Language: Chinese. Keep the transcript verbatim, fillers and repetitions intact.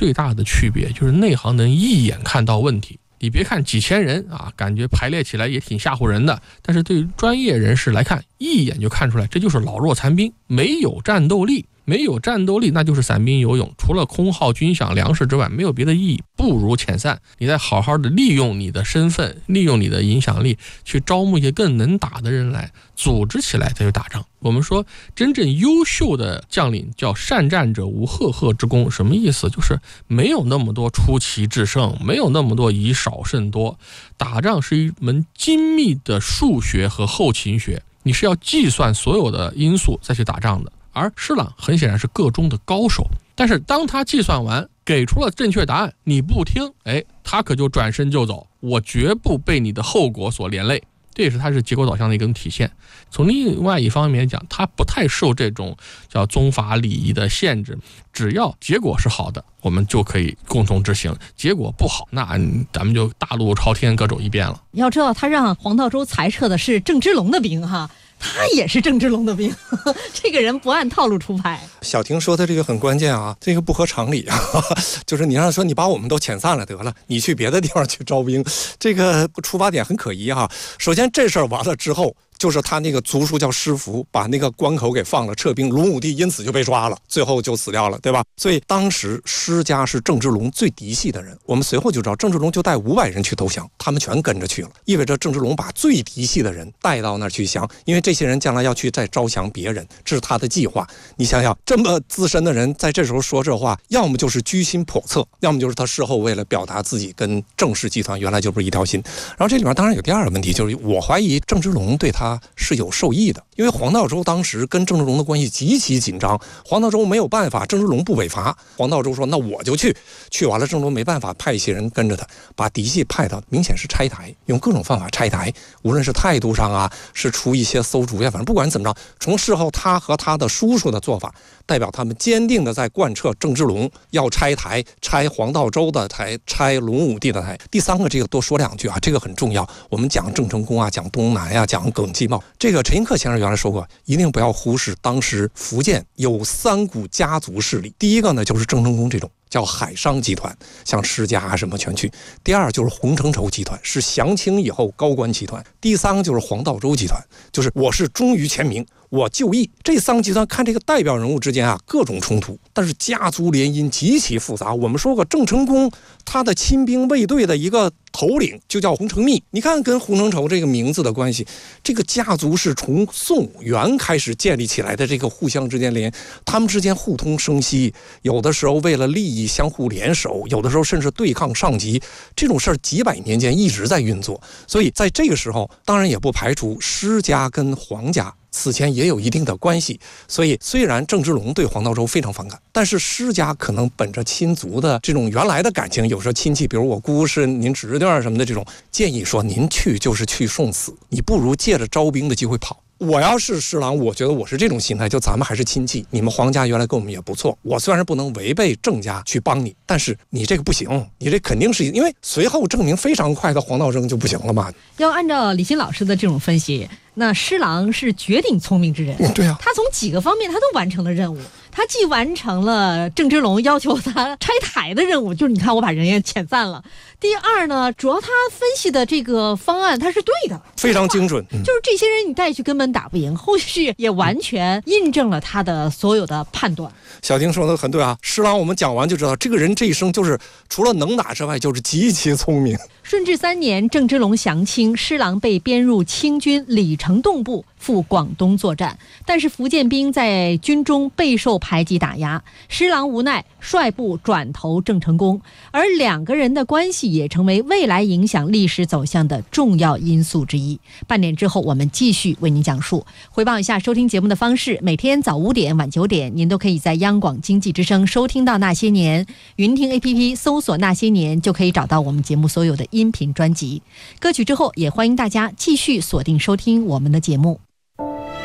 最大的区别就是内行能一眼看到问题。你别看几千人啊，感觉排列起来也挺吓唬人的，但是对于专业人士来看，一眼就看出来这就是老弱残兵，没有战斗力。没有战斗力那就是散兵游勇，除了空耗军饷粮食之外没有别的意义，不如遣散。你再好好的利用你的身份，利用你的影响力去招募一些更能打的人来，组织起来再去打仗。我们说真正优秀的将领叫善战者无赫赫之功，什么意思？就是没有那么多出奇制胜，没有那么多以少胜多。打仗是一门精密的数学和后勤学，你是要计算所有的因素再去打仗的。而施琅很显然是个中的高手，但是当他计算完给出了正确答案，你不听，哎，他可就转身就走，我绝不被你的后果所连累。这也是他是结果导向的一种体现。从另外一方面讲，他不太受这种叫宗法礼仪的限制，只要结果是好的，我们就可以共同执行；结果不好，那咱们就大路朝天，各走一边了。 要知道，他让黄道周裁撤的是郑芝龙的兵哈。他也是郑芝龙的兵，这个人不按套路出牌。 小婷说的这个很关键啊，这个不合常理啊，就是你让说你把我们都遣散了得了，你去别的地方去招兵，这个出发点很可疑哈。首先这事儿完了之后，就是他那个族叔叫施福，把那个关口给放了，撤兵，隆武帝因此就被抓了，最后就死掉了，对吧？所以当时施家是郑芝龙最嫡系的人，我们随后就知道郑芝龙就带五百人去投降，他们全跟着去了，意味着郑芝龙把最嫡系的人带到那儿去降，因为这些人将来要去再招降别人，这是他的计划。你想想，这么资深的人在这时候说这话，要么就是居心叵测，要么就是他事后为了表达自己跟郑氏集团原来就不是一条心。然后这里面当然有第二个问题，就是我怀疑郑芝龙对他是有受益的，因为黄道周当时跟郑芝龙的关系极其紧张，黄道周没有办法，郑芝龙不北伐，黄道周说那我就去，去完了郑芝龙没办法，派一些人跟着他，把嫡系派到，明显是拆台，用各种方法拆台，无论是态度上啊，是出一些馊主意，反正不管怎么着，从事后他和他的叔叔的做法，代表他们坚定的在贯彻郑芝龙要拆台，拆黄道周的台，拆隆武帝的台。第三个这个多说两句啊，这个很重要，我们讲郑成功啊，讲东南啊，讲耿继茂，这个陈寅恪先生原来说过，一定不要忽视当时福建有三股家族势力，第一个呢就是郑成功这种叫海商集团，像施家啊什么全去。第二就是洪承畴集团，是降清以后高官集团。第三个就是黄道周集团，就是我是忠于前明，我就义。这三个集团看这个代表人物之间啊各种冲突，但是家族联姻极其复杂。我们说过郑成功他的亲兵卫队的一个头领就叫洪承密，你看跟洪承畴这个名字的关系，这个家族是从宋元开始建立起来的，这个互相之间联，他们之间互通生息，有的时候为了利益相互联手，有的时候甚至对抗上级，这种事儿几百年间一直在运作。所以在这个时候当然也不排除施家跟黄家此前也有一定的关系，所以虽然郑芝龙对黄道周非常反感，但是施家可能本着亲族的这种原来的感情，有时候亲戚，比如我姑是您侄女什么的，这种建议说您去就是去送死，你不如借着招兵的机会跑。我要是施琅，我觉得我是这种心态，就咱们还是亲戚，你们黄家原来跟我们也不错，我虽然是不能违背郑家去帮你，但是你这个不行，你这肯定是因为随后证明非常快的黄道征就不行了嘛。 要按照李欣老师的这种分析，那施琅是绝顶聪明之人， 嗯、对啊， 他从几个方面他都完成了任务。他既完成了郑芝龙要求他拆台的任务，就是你看我把人也遣散了。第二呢，主要他分析的这个方案他是对的， 非常精准、 嗯、就是这些人你带去根本打不赢，后续也完全印证了他的所有的判断。 小婷说的很对啊，施琅我们讲完就知道，这个人这一生就是除了能打之外就是极其聪明。 顺治三年，郑芝龙降清，施琅被编入清军李成栋部赴广东作战，但是福建兵在军中备受排挤打压，施琅无奈率部转投郑成功，而两个人的关系也成为未来影响历史走向的重要因素之一。半点之后我们继续为您讲述。回报一下收听节目的方式，每天早五点晚九点您都可以在央广经济之声收听到那些年，云听 A P P 搜索那些年就可以找到我们节目所有的音频专辑。歌曲之后也欢迎大家继续锁定收听我们的节目。